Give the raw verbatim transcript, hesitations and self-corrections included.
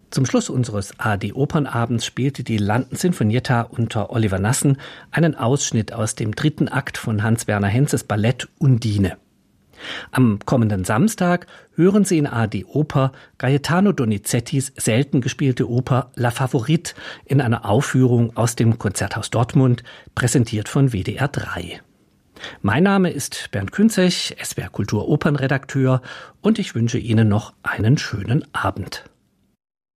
Zum Schluss unseres A R D-Opernabends spielte die London Sinfonietta unter Oliver Nassen einen Ausschnitt aus dem dritten Akt von Hans-Werner Henzes Ballett Undine. Am kommenden Samstag hören Sie in A R D Oper Gaetano Donizettis selten gespielte Oper La Favorite in einer Aufführung aus dem Konzerthaus Dortmund, präsentiert von W D R drei. Mein Name ist Bernd Künzig, S W R Kultur Opernredakteur, und ich wünsche Ihnen noch einen schönen Abend.